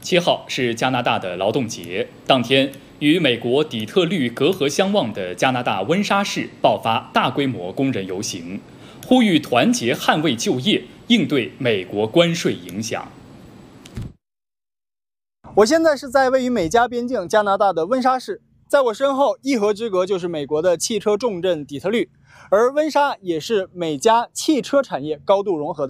7号是加拿大的劳动节，当天，与美国底特律隔河相望的加拿大温莎市爆发大规模工人游行，呼吁团结捍卫就业，应对美国关税影响。 我现在是在位于美加边境加拿大的温莎市，在我身后一河之隔就是美国的汽车重镇底特律，而温莎也是美加汽车产业高度融合的